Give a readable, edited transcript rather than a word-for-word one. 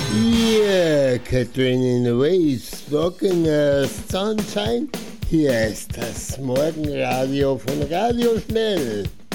Yeah, Catherine in the Waves, Walking Sunshine. Hier ist das Morgenradio von Radio Schnell.